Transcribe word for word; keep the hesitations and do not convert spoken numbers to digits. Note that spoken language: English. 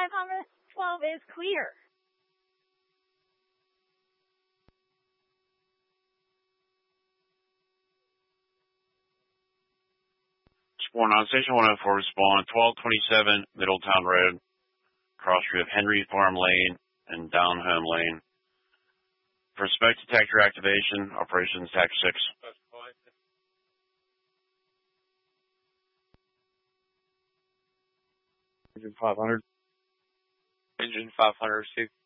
five twelve is clear. Sworn on Station one oh four, respond twelve twenty-seven Middletown Road, cross street of Henry Farm Lane and Downhome Lane. For smoke detector activation, operations T A C six. Engine five hundred. Engine five hundred received.